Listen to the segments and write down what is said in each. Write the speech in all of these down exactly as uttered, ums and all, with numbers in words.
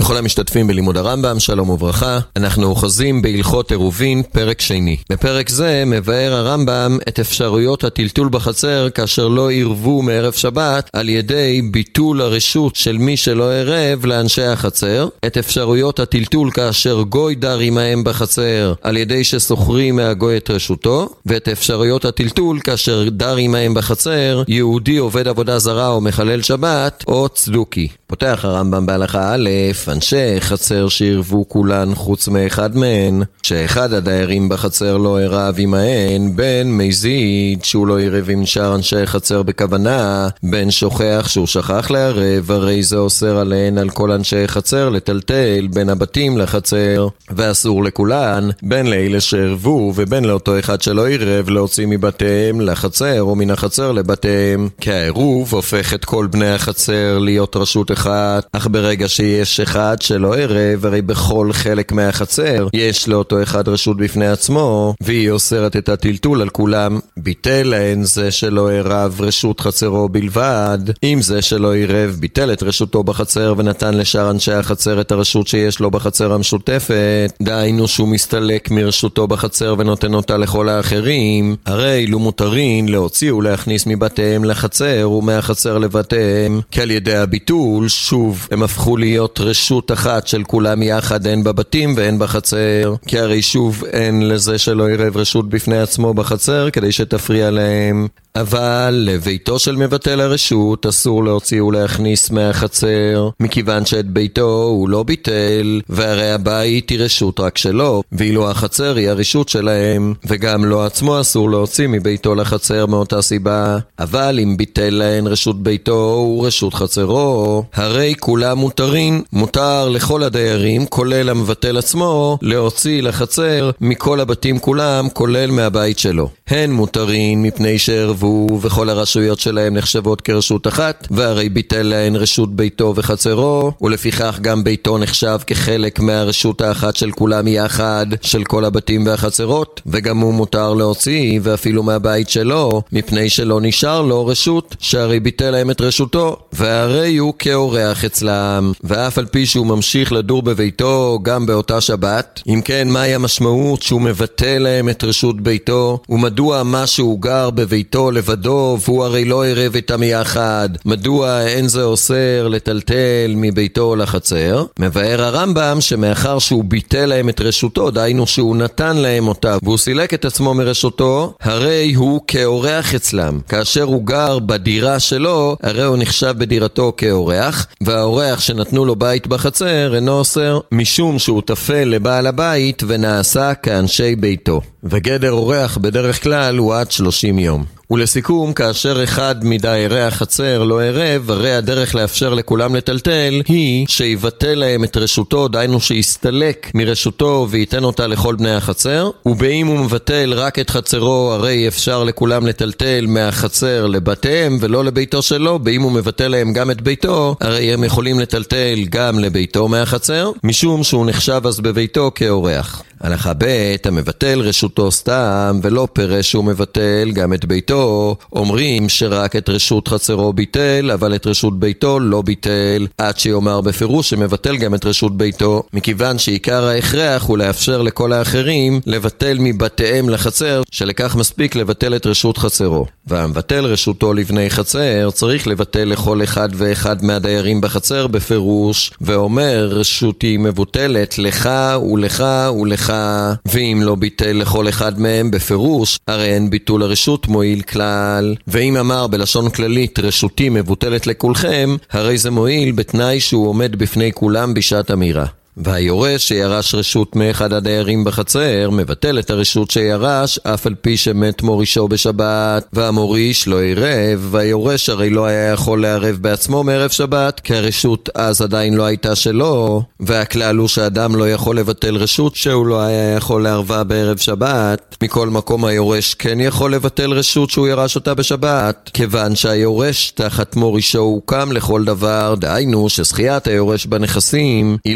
לכל המשתתפים בלימוד הרמב"ם, שלום וברכה. אנחנו אוחזים בהלכות עירובין, פרק שני. בפרק זה מבאר הרמב"ם את אפשרויות הטלטול בחצר כאשר לא עירבו מערב שבת על ידי ביטול הרשות של מי שלא עירב לאנשי החצר, את אפשרויות הטלטול כאשר גוי דר עמהם בחצר על ידי שסוחרים מהגוי את רשותו, ואת אפשרויות הטלטול כאשר דר עמהם בחצר יהודי עובד עבודה זרה או מחלל שבת או צדוקי. פותח הרמב"ם בהלכה א', אנשי חצר שירבו כולן חוץ מאחד מהן, שאחד הדיירים בחצר לא עירב עמהן, בין מזיד שהוא לא עירב עם שאר אנשי חצר בכוונה, בין שוכח שהוא שכח לערב, הרי זה אוסר עליהן על כל אנשי חצר לטלטל בין הבתים לחצר, ואסור לכולן, בין לאלה שערבו ובין לאותו אחד שלא עירב להוציא מבתיהם לחצר או מן החצר לבתיהם, כי העירוב הופך את כל בני החצר להיות רשות אחת, אך ברגע שיש אחד שלא עירב, הרי בכל חלק מהחצר יש לאותו אחד רשות בפני עצמו, והיא אוסרת את הטלטול על כולם. ביטל להן זה שלא עירב רשות חצרו בלבד, אם זה שלא עירב ביטל את רשותו בחצר ונתן לשאר אנשי החצר את הרשות שיש לו בחצר המשותפת, דהיינו שהוא מסתלק מרשותו בחצר ונותן אותה לכל האחרים, הרי לא מותרין להוציא ולהכניס מבתיהם לחצר ומהחצר לבתיהם, כי על ידי הביטול שוב הם הפכו להיות רשות אחת של כולם יחד, הן בבתים והן בחצר, כי הרי שוב אין לזה שלא עירב רשות בפני עצמו בחצר כדי שתפריע להם. אבל לביתו של מבטל הרשות אסור להוציא ולהכניס מהחצר, מכיוון שאת ביתו הוא לא ביטל, והרי הבית היא רשות רק שלו, ואילו החצר היא הרשות שלהם, וגם לו עצמו אסור להוציא מביתו לחצר מאותה סיבה. אבל אם ביטל להן רשות ביתו הוא רשות חצרו, הרי כולם מותרים, מותר לכל הדיירים, כולל המבטל עצמו, להוציא לחצר מכל הבתים כולם, כולל מהבית שלו. הן מותרים מפני שערבו וכל הרשויות שלהם נחשבות כרשות אחת, והרי ביטל להן רשות ביתו וחצרו, ולפיכך גם ביתו נחשב כחלק מהרשות האחת של כולם יחד, של כל הבתים והחצרות, וגם הוא מותר להוציא ואפילו מהבית שלו, מפני שלא נשאר לו רשות, שהרי ביטל להם את רשותו, והרי הוא כאורח אצלם, ואף על פי שהוא ממשיך לדור בביתו גם באותה שבת. אם כן, מהי המשמעות שהוא מבטל להם את רשות ביתו, ומדוע מה שהוא גר בביתו לבדו והוא הרי לא עירב איתם יחד, מדוע אין זה אוסר לטלטל מביתו לחצר? מבאר הרמב"ם שמאחר שהוא ביטל להם את רשותו, דהיינו שהוא נתן להם אותה והוא סילק את עצמו מרשותו, הרי הוא כאורח אצלם. כאשר הוא גר בדירה שלו, הרי הוא נחשב בדירתו כאורח, והאורח שנתנו לו בית בחצר אינו אוסר, משום שהוא תפל לבעל הבית ונעשה כאנשי ביתו. וגדר אורח בדרך כלל הוא עד שלושים יום. ולסיכום, כאשר אחד מדיירי החצר לא עירב, הרי הדרך לאפשר לכולם לטלטל היא שיבטל להם את רשותו, דהיינו שיסתלק מרשותו וייתן אותה לכל בני החצר, ובאם הוא מבטל רק את חצרו, הרי אפשר לכולם לטלטל מהחצר לבתיהם ולא לביתו שלו. באם הוא מבטל להם גם את ביתו, הרי הם יכולים לטלטל גם לביתו מהחצר, משום שהוא נחשב אז בביתו כאורח. הלכה ב', המבטל רשותו סתם ולא פרש שהוא מבטל גם את ביתו, אומרים שרק את רשות חצרו ביטל, אבל את רשות ביתו לא ביטל, עד שיאמר בפירוש שמבטל גם את רשות ביתו, מכיוון שעיקר ההכרח הוא לאפשר לכל האחרים לבטל מבתיהם לחצר, שלכך מספיק לבטל את רשות חצרו. והמבטל רשותו לבני חצר צריך לבטל לכל אחד ואחד מהדיירים בחצר בפירוש, ואומר רשותי מבוטלת לך ולך ולך, ואם לא ביטל לכל אחד מהם בפירוש, הרי אין ביטול הרשות מועיל כלל. ואם אמר בלשון כללית רשותי מבוטלת לכולכם, הרי זה מועיל בתנאי שהוא עומד בפני כולם בשעת אמירה. והיורש שירש רשות מאחד הדיירים בחצר מבטל את הרשות שירש אף על פי שמת מורישו בשבת, והמוריש לא עירב, והיורש הרי לא היה יכול לערב בעצמו מערב שבת, כי הרשות אז עדיין לא הייתה שלו, והכלל הוא שאדם לא יכול לבטל רשות שהוא לא היה יכול לערבה בערב שבת. מכל מקום היורש כן יכול לבטל רשות שהוא ירש אותה בשבת, כיוון שהיורש תחת מורישו הוקם לכל דבר, דהיינו שזכיית היורש בנכסים היא לא כעד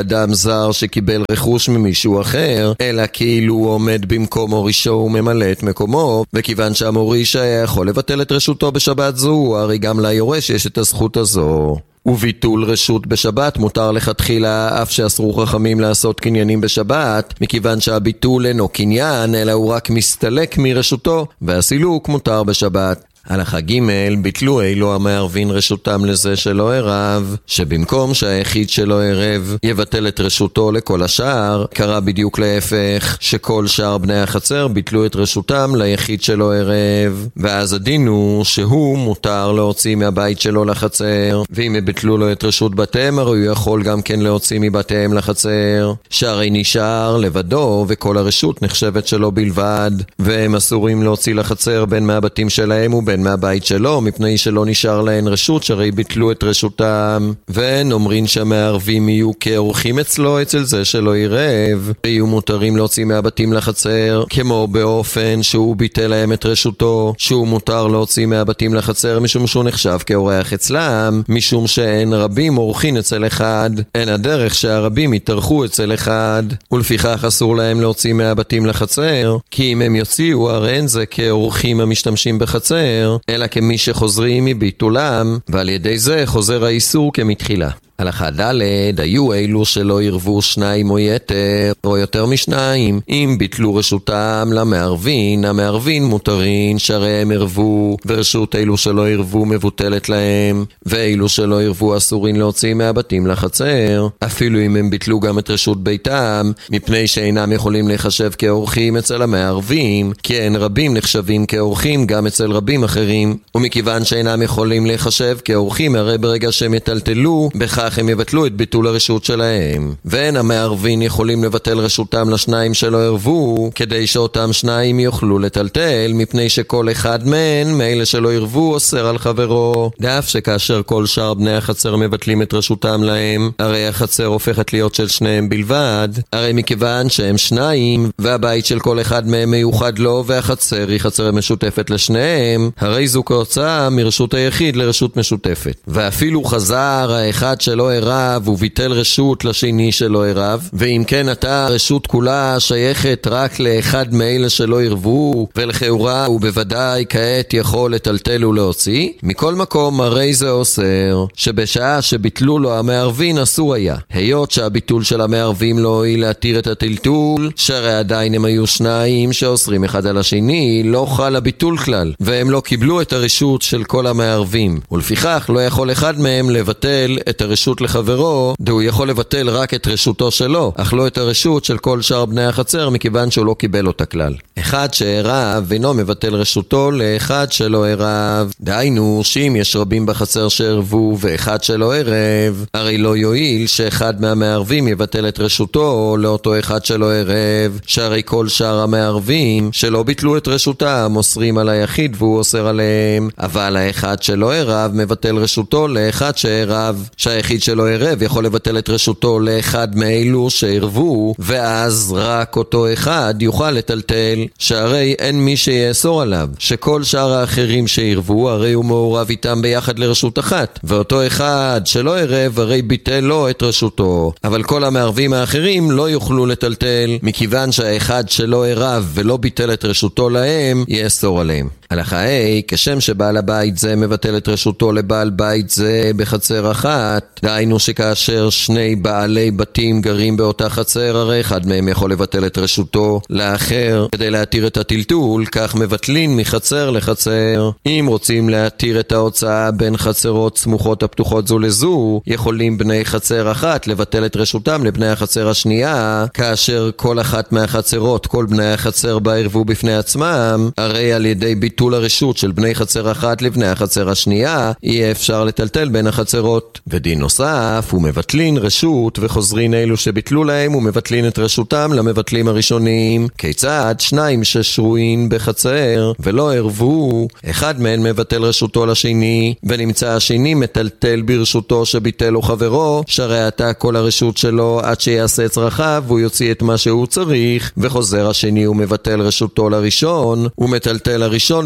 אדם זר שקיבל רכוש ממישהו אחר, אלא כאילו הוא עומד במקום מורישו וממלא את מקומו, וכיוון שהמוריש היה יכול לבטל את רשותו בשבת זו, הרי גם ליורש יש את הזכות הזו. וביטול רשות בשבת מותר לכתחילה, אף שאסרו חכמים לעשות קניינים בשבת, מכיוון שהביטול אינו קניין, אלא הוא רק מסתלק מרשותו, והסילוק מותר בשבת. הלכה ג' ביטלו אילו המערבין רשותם לזה שלא ערב, שבמקום שהיחיד שלא ערב יבטל את רשותו לכל השאר, קרה בדיוק להפך, שכל שאר בני החצר ביטלו את רשותם ליחיד שלא ערב, ואז הדין הוא שהוא מותר להוציא מהבית שלו לחצר, ואם יבטלו לו את רשות בתיהם, הרי הוא יכול גם כן להוציא מבתיהם לחצר, שהרי נשאר לבדו וכל הרשות נחשבת שלו בלבד, והם אסורים להוציא לחצר בין מהבתים שלהם ובין מהבית שלו, מפני שלא נשאר להן רשות, שהרי ביטלו את רשותם. והן אומרים שהמערבים יהיו כאורחים אצלו, אצל זה שלא ירב, ויהיו מותרים להוציא מהבתים לחצר, כמו באופן שהוא ביטל להם את רשותו, שהוא מותר להוציא מהבתים לחצר, משום שהוא נחשב כאורח אצלם, משום שאין רבים אורחים אצל אחד, אין הדרך שהרבים יתארחו אצל אחד, ולפיכך אסור להם להוציא מהבתים לחצר, כי אם הם יוציאו, הרי אין זה כאורחים המשתמשים בחצר, אלא כמי שחוזרים מביטולם, ועל ידי זה חוזר האיסור כמתחילה. הלכה ד' היו אילו שלא ירבו שניים או יתר, או יותר משניים, אם ביטלו רשותם למערבין, המערבין מותרין, שהרי הם ירבו, ורשות אילו שלא ירבו מבוטלת להם, ואילו שלא ירבו אסורין להוציא מהבתים לחצר, אפילו אם הם ביטלו גם את רשות ביתם, מפני שאינם יכולים לחשב כאורחים אצל המערבים, כי אין רבים נחשבים כאורחים גם אצל רבים אחרים, ומכיוון שאינם יכולים לחשב כאורחים, הרי ברגע שהם יטלטלו, בכך הם יבטלו את ביטול הרשות שלהם. ואין המערבין יכולים לבטל רשותם לשניים שלא ירבו, כדי שאותם שניים יוכלו לטלטל, מפני שכל אחד מהן, מאלה שלא ירבו, אוסר על חברו. דאף שכאשר כל שאר בני החצר מבטלים את רשותם להם, הרי החצר הופכת להיות של שניהם בלבד, הרי מכיוון שהם שניים, והבית של כל אחד מהם מיוחד לו, והחצר היא חצר משותפת לשניהם, הרי זו כהוצאה מרשות היחיד לרשות משותפת. ואפילו חזר האחד של שלא ערב וביטל רשות לשני שלא ערב, ואם כן אתה רשות כולה שייכת רק לאחד מאלה שלא ירבו, ולכאורה הוא בוודאי כעת יכול לטלטל ולהוציא, מכל מקום הרי זה אוסר, שבשעה שביטלו לו המערבין אסור היה, היות שהביטול של המערבים לא היא להתיר את הטלטול, שהרי עדיין הם היו שניים שאוסרים אחד על השני, לא חל הביטול כלל, והם לא קיבלו את הרשות של כל המערבים, ולפיכך לא יכול אחד מהם לבטל את הרשות לחברו, דו יכול לבטל רק את רשותו שלו, אך לא את הרשות של כל שאר בני החצר, מכיוון שהוא לא קיבל אותה כלל. אחד שערב אינו מבטל רשותו לאחד שלא ערב, דהיינו שאם יש רבים בחצר שערבו ואחד שלא ערב, הרי לא יועיל שאחד מהמערבים יבטל את רשותו לאותו אחד שלא ערב, שהרי כל שאר המערבים שלא ביטלו את רשותם אוסרים על היחיד והוא אוסר עליהם, אבל האחד שלא ערב מבטל רשותו לאחד שערב, שהיחיד שלא ערב יכול לבטל את רשותו לאחד מאלו שערבו, ואז רק אותו אחד יוכל לטלטל, שהרי אין מי שיאסור עליו, שכל שאר האחרים שערבו הרי הוא מעורב איתם ביחד לרשות אחת, ואותו אחד שלא ערב הרי ביטל לו את רשותו, אבל כל המערבים האחרים לא יוכלו לטלטל, מכיוון שהאחד שלא ערב ולא ביטל את רשותו להם יאסור עליהם. הלכה ה' כשם שבעל הבית זה מבטל את רשותו לבעל בית זה בחצר אחת, דהיינו שכאשר שני בעלי בתים גרים באותה חצר, הרי אחד מהם יכול לבטל את רשותו לאחר כדי להתיר את הטלטול, כך מבטלים מחצר לחצר. אם רוצים להתיר את ההוצאה בין חצרות סמוכות הפתוחות זו לזו, יכולים בני חצר אחת לבטל את רשותם לבני החצר השנייה, כאשר כל אחת מהחצרות, כל בני החצר בה ערבו בפני עצמם, הרי על ידי ביטול הרשות של בני חצר אחת לבני החצר השנייה, יהיה אפשר לטלטל בין החצרות. ודין נוסף, ומבטלין רשות וחוזרין אלו שביטלו להם ומבטלין את רשותם למבטלים הראשונים. כיצד? שניים ששרוין בחצר ולא ערבו, אחד מהם מבטל רשותו לשני, ונמצא השני מטלטל ברשותו שביטל לו חברו, שהרי עתה כל הרשות שלו עד שיעשה צרכיו והוא יוציא את מה שהוא צריך, וחוזר השני ומבטל רשותו לראשון, ומטלטל הראשון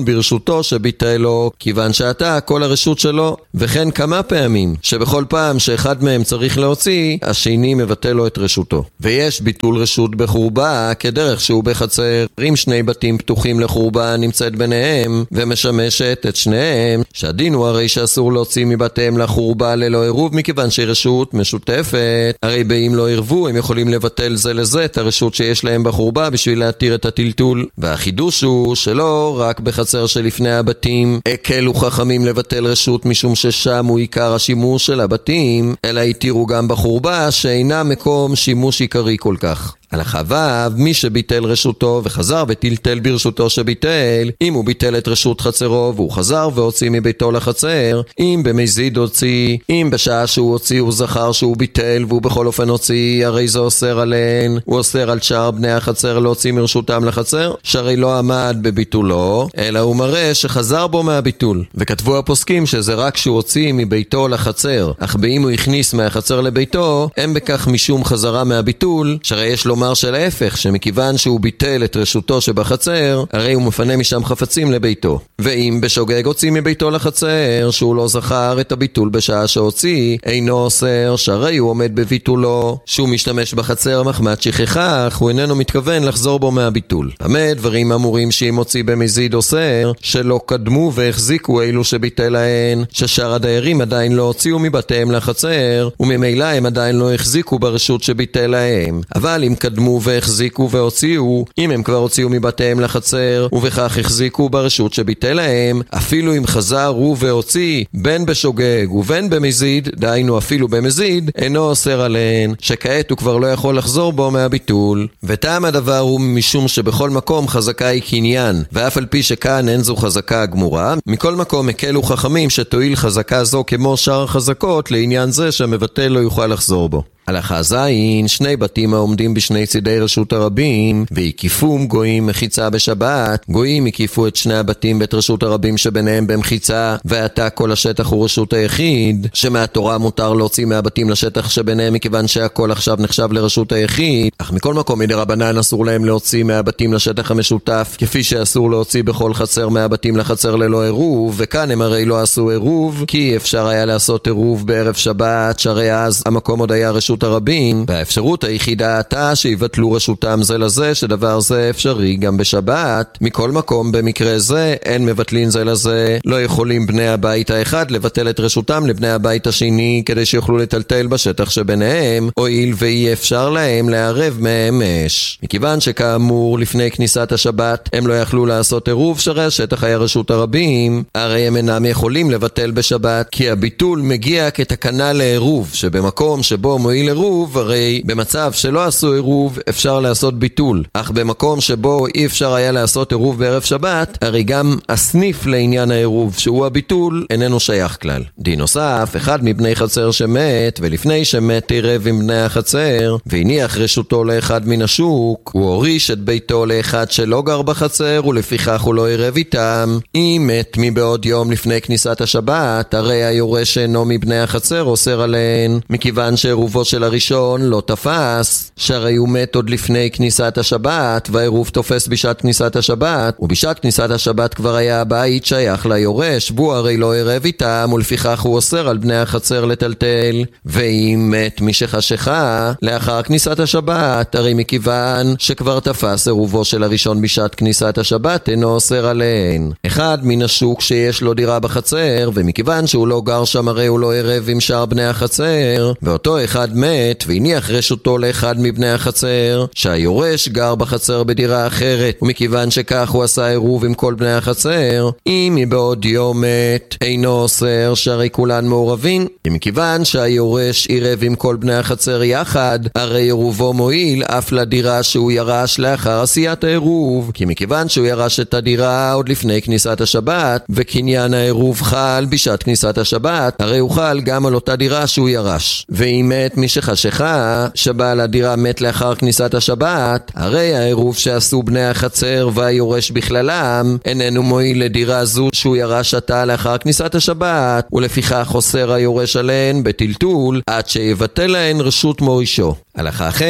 הראשון ברשותו שביטל לו, כיוון שעתה כל הרשות שלו. וכן כמה פעמים, שבכל פעם שאחד מהם צריך להוציא, השני מבטל לו את רשותו. ויש ביטול רשות בחורבה, כדרך שהוא בחצר, אם שני בתים פתוחים לחורבה נמצאת ביניהם, ומשמשת את שניהם, שהדין הוא הרי שאסור להוציא מבתיהם לחורבה ללא עירוב, מכיוון שהיא רשות משותפת. הרי באם לא עירבו, הם יכולים לבטל זה לזה את הרשות שיש להם בחורבה בשביל להתיר את הטלטול. והחידוש הוא שלא רק בחצר שלפני הבתים הקלו חכמים לבטל רשות משום ששם הוא עיקר השימוש של הבתים, אלא התירו גם בחורבה שאינה מקום שימוש עיקרי כל כך. הלכה ו' מי שביטל רשותו וחזר וטלטל ברשותו שביטל, אם הוא ביטל את רשות חצרו והוא חזר והוציא מביתו לחצר, אם במזיד הוציא, אם בשעה שהוא הוציא הוא זכר שהוא ביטל והוא בכל אופן הוציא, הרי זה אוסר עליהן, הוא אוסר על שאר בני החצר להוציא מרשותם לחצר, שהרי לא עמד בביטולו, אלא הוא מראה שחזר בו מהביטול. וכתבו הפוסקים שזה רק שהוא הוציא מביתו לחצר, אך באם הוא הכניס מהחצר לביתו, אין בכך משום חזרה מהביטול, שהרי יש לו אומר של ההפך, שמכיוון שהוא ביטל את רשותו שבחצר, הרי הוא מפנה משם חפצים לביתו. ואם בשוגג הוציא מביתו לחצר, שהוא לא זכר את הביטול בשעה שהוציא, אינו אוסר, שהרי הוא עומד בביטולו, שהוא משתמש בחצר מחמת שכחך, הוא איננו מתכוון לחזור בו מהביטול. באמת, דברים אמורים שאם הוציא במזיד אוסר, שלא קדמו והחזיקו אלו שביטל להן, ששאר הדיירים עדיין לא הוציאו מבתיהם לחצר, וממילא הם עדיין לא החזיקו ברשות שביטל להם. אבל אם קדמו והחזיקו והוציאו, אם הם כבר הוציאו מבתיהם לחצר, ובכך החזיקו ברשות שביטל להם, אפילו אם חזר הוא והוציא, בין בשוגג ובין במזיד, דהיינו אפילו במזיד, אינו אוסר עליהן, שכעת הוא כבר לא יכול לחזור בו מהביטול. וטעם הדבר הוא משום שבכל מקום חזקה היא קניין, ואף על פי שכאן אין זו חזקה גמורה, מכל מקום הקלו חכמים שתועיל חזקה זו כמו שאר החזקות לעניין זה שהמבטל לא יוכל לחזור בו. הלכה זין, שני בתים העומדים בשני צידי רשות הרבים, והקיפום גויים מחיצה בשבת. גויים הקיפו את שני הבתים בית רשות הרבים שביניהם במחיצה, ועתה כל השטח הוא רשות היחיד, שמהתורה מותר להוציא מהבתים לשטח שביניהם מכיוון שהכל עכשיו נחשב לרשות היחיד, אך מכל מקום מדי רבנן אסור להם להוציא מהבתים לשטח המשותף, כפי שאסור להוציא בכל חצר מהבתים לחצר ללא עירוב, וכאן הם הרי לא עשו עירוב, כי אפשר היה לעשות עירוב בערב שבת, שהרי אז המקום עוד היה רשות הרבים, והאפשרות היחידה הייתה שיבטלו רשותם זה לזה, שדבר זה אפשרי גם בשבת. מכל מקום במקרה זה אין מבטלין זה לזה, לא יכולים בני הבית האחד לבטל את רשותם לבני הבית השני כדי שיוכלו לטלטל בשטח שביניהם, הואיל ואי אפשר להם לערב מהם אש. מכיוון שכאמור לפני כניסת השבת הם לא יכלו לעשות עירוב, שהרי השטח היה רשות הרבים, הרי הם אינם יכולים לבטל בשבת, כי הביטול מגיע כתקנה לעירוב, שבמקום שבו מועיל עירוב, הרי במצב שלא עשו עירוב אפשר לעשות ביטול, אך במקום שבו אי אפשר היה לעשות עירוב בערב שבת, הרי גם הסניף לעניין העירוב שהוא הביטול איננו שייך כלל. דין נוסף, אחד מבני חצר שמת, ולפני שמת עירב עם בני החצר והניח רשותו לאחד מן השוק, הוא הוריש את ביתו לאחד שלא גר בחצר, ולפיכך הוא לא עירב איתם. אם מת מבעוד יום לפני כניסת השבת, הרי היורש אינו מבני החצר אוסר עליהן, מכיוון שעירובו של הראשון לא תפס, שהרי הוא מת עוד לפני כניסת השבת, והעירוב תופס בשעת כניסת השבת, ובשעת כניסת השבת כבר היה הבית שייך ליורש, והוא הרי לא עירב איתם, ולפיכך הוא אוסר על בני החצר לטלטל. ואם מת מי שחשכה לאחר כניסת השבת, הרי מכיוון שכבר תפס עירובו של הראשון בשעת כניסת השבת, אינו אוסר עליהן. אחד מן השוק שיש לו דירה בחצר, ומכיוון שהוא לא גר שם, הרי הוא לא עירב עם שאר בני החצר, ואותו אחד מת והניח רשותו לאחד מבני החצר, שהיורש גר בחצר בדירה אחרת, ומכיוון שכך הוא עשה עירוב עם כל בני החצר, אם מבעוד יום מת אינו אוסר, שהרי כולן מעורבים. ומכיוון שהיורש עירב עם כל בני החצר יחד, הרי עירובו מועיל אף לדירה שהוא ירש לאחר עשיית העירוב, כי מכיוון שהוא ירש את הדירה עוד לפני כניסת השבת, וקניין העירוב חל בשעת כניסת השבת, הרי הוא חל גם על אותה דירה שהוא ירש. ואם מת מי שחשכה, שבעל הדירה מת לאחר כניסת השבת, הרי העירוב שעשו בני החצר והיורש בכללם איננו מועיל לדירה זו שהוא ירש עתה לאחר כניסת השבת, ולפיכך חוסר היורש עליהן בטלטול עד שיבטל להן רשות מורישו. הלכה ח'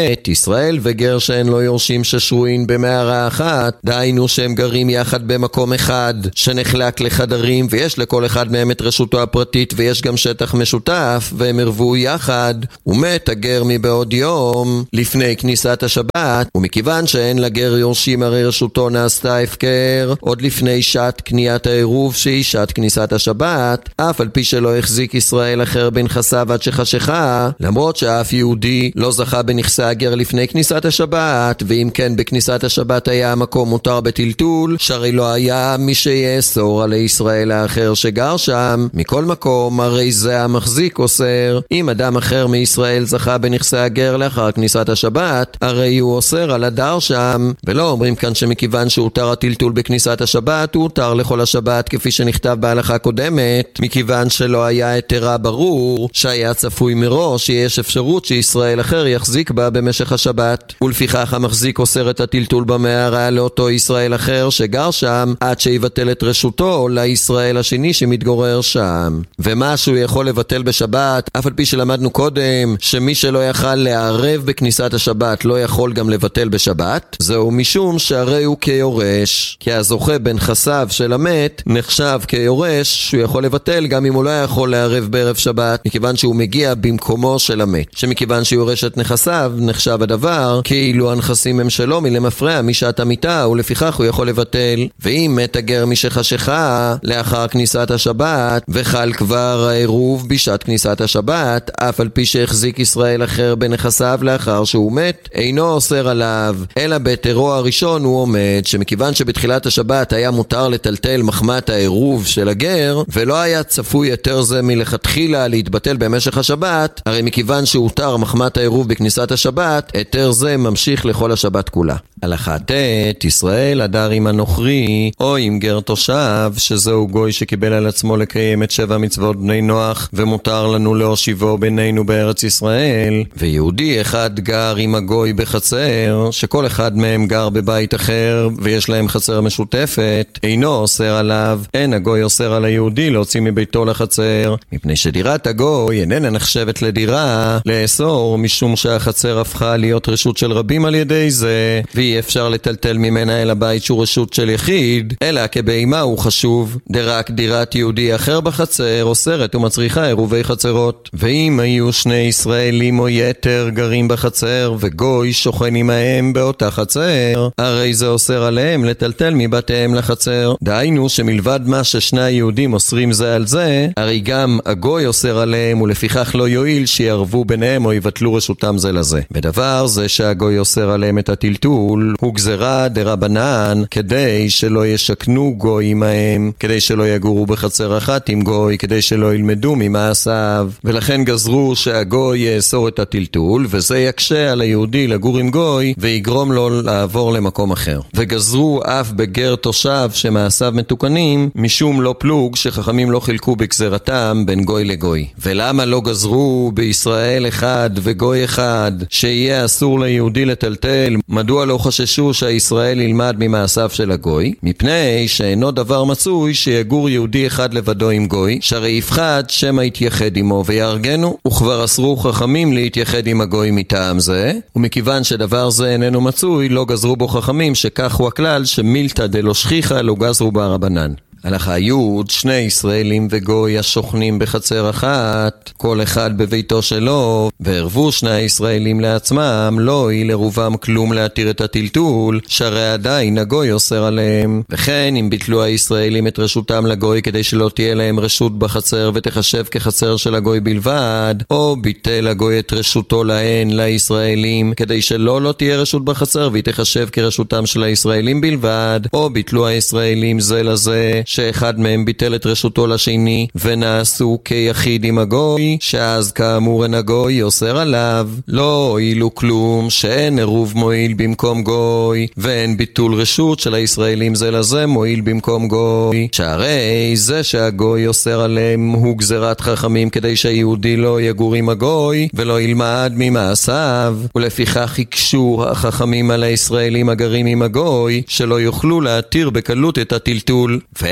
ישראל וגר שאין לו יורשים ששרוין במערה אחת, דהיינו שהם גרים יחד במקום אחד שנחלק לחדרים ויש לכל אחד מהם את רשותו הפרטית ויש גם שטח משותף והם הרבו יחד, ומת הגר מבעוד יום לפני כניסת השבת, ומכיוון שאין לגר יורשים הרי רשותו נעשתה הפקר עוד לפני שעת קניית העירוב שהיא שעת כניסת השבת, אף על פי שלא החזיק ישראל אחר בנכסיו עד שחשכה, למרות שאף יהודי לא זכה בנכסי הגר לפני כניסת השבת, ואם כן בכניסת השבת היה המקום מותר בטלטול, שהרי לא היה מי שיאסור על ישראל האחר שגר שם. מכל מקום הרי זה המחזיק אוסר. אם אדם אחר מישראל זכה בנכסי הגר לאחר כניסת השבת, הרי הוא אוסר על הדר שם, ולא אומרים כאן שמכיוון שהותר הטלטול בכניסת השבת הוא הותר לכל השבת כפי שנכתב בהלכה קודמת, מכיוון שלא היה היתרה ברור שהיה צפוי מראש שיש אפשרות שישראל אחר יחזיק בה במשך השבת, ולפיכך המחזיק אוסר את הטלטול במערה לאותו ישראל אחר שגר שם עד שיבטל את רשותו לישראל השני שמתגורר שם. ומה שהוא יכול לבטל בשבת, אף על פי שלמדנו קודם שמי שלא יכל לערב בכניסת השבת לא יכול גם לבטל בשבת, זהו משום שהרי הוא כיורש, כי הזוכה בנכסיו של המת נחשב כיורש שהוא יכול לבטל גם אם הוא לא יכול לערב בערב שבת, מכיוון שהוא מגיע במקומו של המת, שמכיוון שיורש את נכסיו נחשב הדבר כאילו הנכסים הם שלו מלמפרע משעת המיטה, ולפיכך הוא יכול לבטל. ואם מת הגר משחשיכה לאחר כניסת השבת וחל כבר העירוב בשעת כניסת השבת, אף על פי שהחזיק ישראל אחר בנכסיו לאחר שהוא מת, אינו אוסר עליו, אלא בתרו הראשון הוא עומד שמכיוון שבתחילת השבת היה מותר לטלטל מחמת העירוב של הגר ולא היה צפוי יותר זה מלכתחילה להתבטל במשך השבת, הרי מכיוון שהותר מחמת העירוב בכניסת השבת, היתר זה ממשיך לכל השבת כולה. הלכה ט' ישראל הדר עם הנוכרי או עם גר תושב, שזהו גוי שקיבל על עצמו לקיים את שבע מצוות בני נוח ומותר לנו להושיבו בינינו בארץ ישראל, ויהודי אחד גר עם הגוי בחצר שכל אחד מהם גר בבית אחר ויש להם חצר משותפת, אינו אוסר עליו, אין הגוי אוסר על היהודי להוציא מביתו לחצר, מפני שדירת הגוי איננה נחשבת לדירה לאסור, משום שהחצר הפכה להיות רשות של רבים על ידי זה, ואי אפשר לטלטל ממנה אל הבית שהוא רשות של יחיד, אלא כבהמה הוא חשוב, דרק דירת יהודי אחר בחצר אוסרת ומצריכה עירובי חצרות. ואם היו שני ישראלים או יתר גרים בחצר וגוי שוכן עמהם באותה חצר, הרי זה אוסר עליהם לטלטל מבתיהם לחצר, דהיינו שמלבד מה ששני היהודים אוסרים זה על זה, הרי גם הגוי אוסר עליהם, ולפיכך לא יועיל שיערבו ביניהם או יבטלו רשותם זה לזה. ודבר זה שהגוי אוסר עליהם את הטלטול הוא גזרה דרבנן, כדי שלא ישכנו גוי עמהם, כדי שלא יגורו בחצר אחת עם גוי, כדי שלא ילמדו ממעשיו, ולכן גזרו שהגוי יאסור את הטלטול, וזה יקשה על היהודי לגור עם גוי ויגרום לו לעבור למקום אחר. וגזרו אף בגר תושב שמעשיו מתוקנים, משום לא פלוג שחכמים לא חילקו בגזרתם בין גוי לגוי. ולמה לא גזרו בישראל אחד וגוי אחד שיהיה אסור ליהודי לטלטל? מדוע לא חששו שהישראל ילמד ממעשיו של הגוי? מפני שאינו דבר מצוי שיגור יהודי אחד לבדו עם גוי, שהרי יפחד שמא יתייחד עמו ויארגנו, וכבר אסרו חכמים להתייחד עם הגוי מטעם זה, ומכיוון שדבר זה איננו מצוי, לא גזרו בו חכמים, שכך הוא הכלל שמילתא דלא שכיחא לא גזרו ברבנן. הלכה י' שני ישראלים וגוי השוכנים בחצר אחת, כל אחד בביתו שלו, והרבו שני הישראלים לעצמם, לא הועיל לרובם כלום להתיר את הטלטול, שהרי עדיין הגוי אוסר עליהם. וכן אם ביטלו הישראלים את רשותם לגוי כדי שלא תהיה להם רשות בחצר ותחשב כחצר של הגוי בלבד, או ביטל הגוי את רשותו להן לישראלים כדי שלא לא תהיה רשות בחצר והיא תחשב כרשותם של הישראלים בלבד, או ביטלו הישראלים זה לזה שאחד מהם ביטל את רשותו לשני ונעשו כיחיד עם הגוי, שאז כאמור אין הגוי אוסר עליו, לא הועילו כלום, שאין עירוב מועיל במקום גוי, ואין ביטול רשות של הישראלים זה לזה מועיל במקום גוי, שהרי זה שהגוי אוסר עליהם הוא גזירת חכמים כדי שהיהודי לא יגור עם הגוי ולא ילמד ממעשיו, ולפיכך הקשו החכמים על הישראלים הגרים עם הגוי שלא יוכלו להתיר בקלות את הטלטול. ואין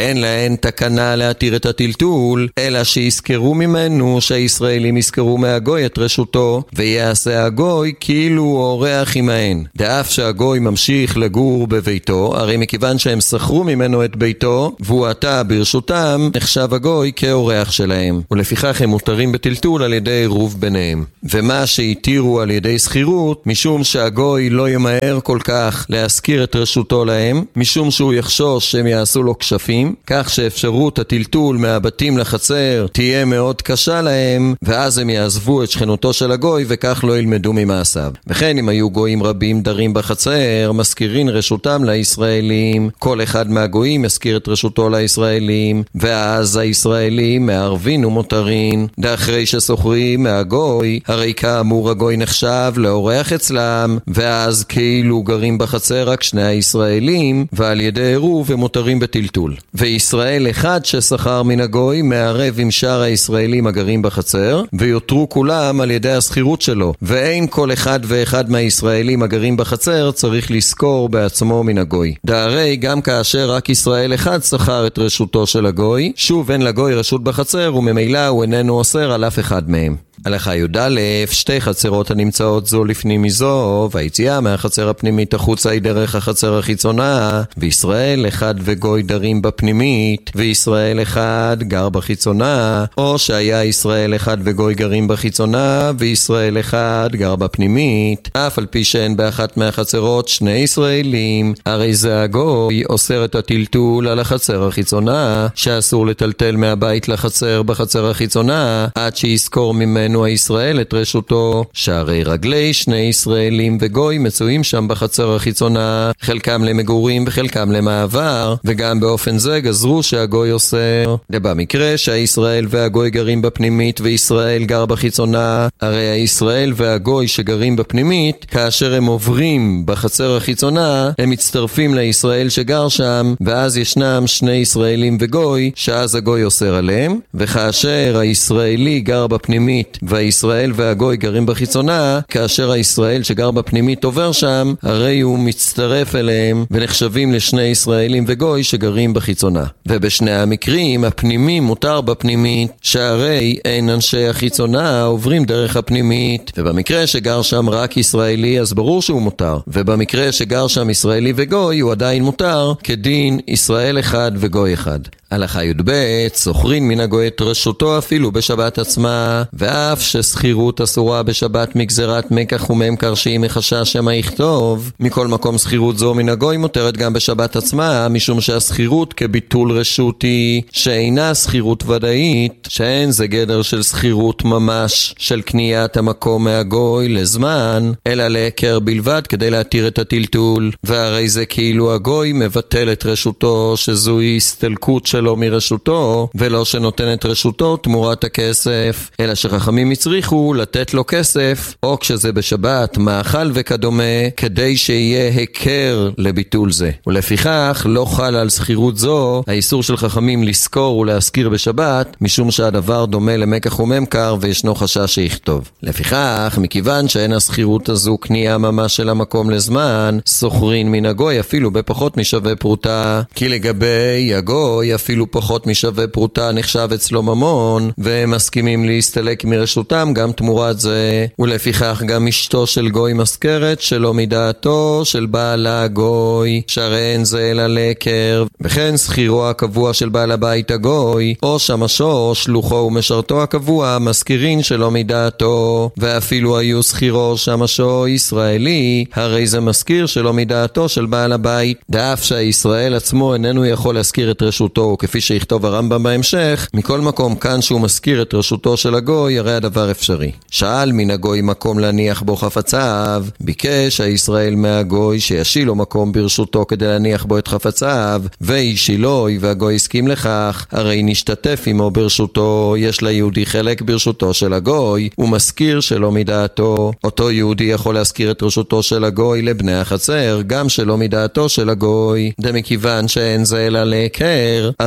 ואין להן תקנה להתיר את הטלטול, אלא שיזכרו ממנו שהישראלים יזכרו מהגוי את רשותו, ויעשה הגוי כאילו הוא אורח עמהן. דאף שהגוי ממשיך לגור בביתו, הרי מכיוון שהם שכרו ממנו את ביתו, והוא עתה ברשותם, נחשב הגוי כאורח שלהם, ולפיכך הם מותרים בטלטול על ידי עירוב ביניהם. ומה שהתירו על ידי שכירות, משום שהגוי לא ימהר כל כך להזכיר את רשותו להם, משום שהוא יחשוש שהם יעשו לו כשפים, כך שאפשרות הטלטול מהבתים לחצר תהיה מאוד קשה להם, ואז הם יעזבו את שכנותו של הגוי וכך לא ילמדו ממעשיו. וכן אם היו גויים רבים דרים בחצר, מזכירים רשותם לישראלים, כל אחד מהגויים מזכיר את רשותו לישראלים, ואז הישראלים מערבין ומותרים, דאחרי שסוחרים מהגוי, הרי כאמור הגוי נחשב לאורח אצלם, ואז כאילו גרים בחצר רק שני הישראלים, ועל ידי עירוב הם מותרים בטלטול. וישראל אחד ששכר מן הגוי מערב עם שאר הישראלים הגרים בחצר, ויותרו כולם על ידי הסחירות שלו, ואין כל אחד ואחד מהישראלים הגרים בחצר צריך לזכור בעצמו מן הגוי. דהרי גם כאשר רק ישראל אחד שכר את רשותו של הגוי, שוב אין לגוי רשות בחצר, וממילא הוא איננו אוסר על אף אחד מהם. הלכה י"א, שתי חצרות הנמצאות זו לפנים מזו, והיציאה מהחצר הפנימית החוצה היא דרך החצר החיצונה, וישראל אחד וגוי דרים בפנימית, וישראל אחד גר בחיצונה, או שהיה ישראל אחד וגוי גרים בחיצונה, וישראל אחד גר בפנימית, אף על פי שאין באחת מהחצרות שני ישראלים, הרי זה הגוי אוסר את הטלטול על החצר החיצונה, שאסור לטלטל מהבית לחצר בחצר החיצונה, עד שיזכור ממנו הישראל את רשותו, שהרי רגלי שני ישראלים וגוי מצויים שם בחצר החיצונה, חלקם למגורים וחלקם למעבר, וגם באופן זה גזרו שהגוי אוסר. ובמקרה שהישראל והגוי גרים בפנימית וישראל גר בחיצונה, הרי הישראל והגוי שגרים בפנימית, כאשר הם עוברים בחצר החיצונה, הם מצטרפים לישראל שגר שם, ואז ישנם שני ישראלים וגוי, שאז הגוי אוסר עליהם, וכאשר הישראלי גר בפנימית והישראל והגוי גרים בחיצונה, כאשר הישראל שגר בפנימית עובר שם, הרי הוא מצטרף אליהם ונחשבים לשני ישראלים וגוי שגרים בחיצונה. ובשני המקרים הפנימי מותר בפנימית, שהרי אין אנשי החיצונה עוברים דרך הפנימית, ובמקרה שגר שם רק ישראלי אז ברור שהוא מותר, ובמקרה שגר שם ישראלי וגוי הוא עדיין מותר, כדין ישראל אחד וגוי אחד. הלכה י"ב, סוחרין מן הגוי את רשותו אפילו בשבת עצמה, ואף שסחירות אסורה בשבת מגזרת מקח וממכר שהיא מחשש שמא יכתוב, מכל מקום סחירות זו מן הגוי מותרת גם בשבת עצמה, משום שהסחירות כביטול רשות היא שאינה סחירות ודאית, שאין זה גדר של סחירות ממש של קניית המקום מהגוי לזמן, אלא להיכר בלבד כדי להתיר את הטלטול, והרי זה כאילו הגוי מבטל את רשותו, שזוהי הסתלקות של שלו מרשותו, ולא שנותן את רשותו תמורת הכסף, אלא שחכמים הצריכו לתת לו כסף, או כשזה בשבת, מאכל וכדומה, כדי שיהיה הכר לביטול זה. ולפיכך לא חל על סחירות זו האיסור של חכמים לזכור ולהזכיר בשבת, משום שהדבר דומה למקח וממכר וישנו חשש שיכתוב. לפיכך, מכיוון שאין הסחירות הזו קנייה ממש של המקום לזמן, סוחרין מן הגוי אפילו בפחות משווה פרוטה, כי לגבי הגוי אפילו פחות משווה פרוטה נחשב אצלו ממון, והם מסכימים להסתלק מרשותם גם תמורת זה, ולפיכך גם אשתו של גוי מזכרת שלא מדעתו של בעל הגוי, שהרי אין זה אלא להיכר, וכן שכירו הקבוע של בעל הבית הגוי, או שמשו או שלוחו ומשרתו הקבוע מזכירין שלא מדעתו, ואפילו היו שכירו שמשו ישראלי, הרי זה מזכיר שלא מדעתו של בעל הבית, דאף שהישראל עצמו איננו יכול להזכיר את רשותו, כפי שיכתוב הרמב"ם בהמשך, מכל מקום כאן שהוא מזכיר את רשותו של הגוי, הרי הדבר אפשרי. שאל מן הגוי מקום להניח בו חפציו, ביקש הישראל מהגוי שישיל לו מקום ברשותו כדי להניח בו את חפציו, וישילוי, והגוי הסכים לכך, הרי נשתתף עמו ברשותו, יש ליהודי חלק ברשותו של הגוי, הוא מזכיר שלא מדעתו. אותו יהודי יכול להזכיר את רשותו של הגוי לבני החצר, גם שלא מדעתו של הגוי, דמכיוון שאין זה אלא להיכר,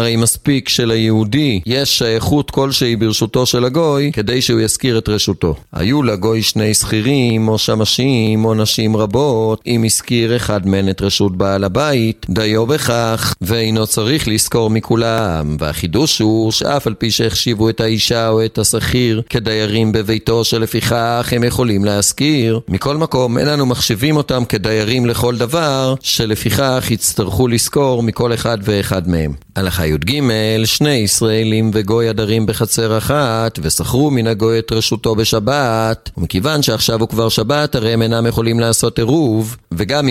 הרי מספיק שליהודי יש שייכות כלשהי ברשותו של הגוי כדי שהוא יזכיר את רשותו. היו לגוי שני שכירים או שמשים או נשים רבות, אם הזכיר אחד מן את רשות בעל הבית, דיו בכך, ואינו צריך לזכור מכולם. והחידוש הוא שאף על פי שהחשיבו את האישה או את השכיר כדיירים בביתו שלפיכך הם יכולים להזכיר, מכל מקום אין לנו מחשיבים אותם כדיירים לכל דבר, שלפיכך יצטרכו לזכור מכל אחד ואחד מהם. הלכה י"ג, שני ישראלים וגוי הדרים בחצר אחת, ושכרו מן הגוי את רשותו בשבת, ומכיוון שעכשיו הוא כבר שבת, הרי הם אינם יכולים לעשות עירוב, וגם